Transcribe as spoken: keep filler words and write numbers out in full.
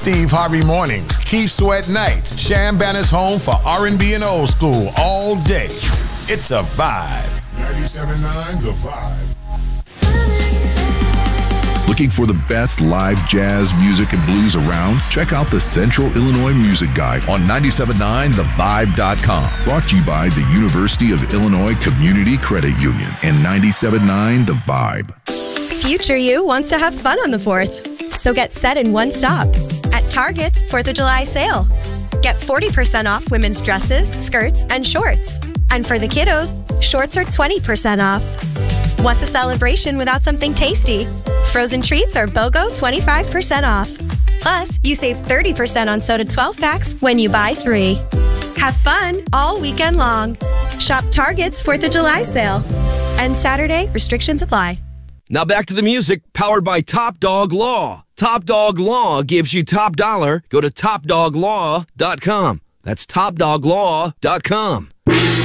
Steve Harvey mornings, Keith Sweat nights, Sham Banner's home for R and B and old school all day. It's a vibe. ninety-seven point nine The Vibe. Looking for the best live jazz music and blues around? Check out the Central Illinois Music Guide on ninety-seven point nine the vibe dot com. Brought to you by the University of Illinois Community Credit Union and ninety-seven point nine The Vibe. Future you wants to have fun on the fourth. So get set in one stop at Target's fourth of July sale. Get forty percent off women's dresses, skirts, and shorts. And for the kiddos, shorts are twenty percent off. What's a celebration without something tasty? Frozen treats are BOGO twenty-five percent off. Plus, you save thirty percent on soda twelve packs when you buy three. Have fun all weekend long. Shop Target's fourth of July sale. And Saturday, restrictions apply. Now back to the music, powered by Top Dog Law. Top Dog Law gives you top dollar. Go to top dog law dot com. That's top dog law dot com.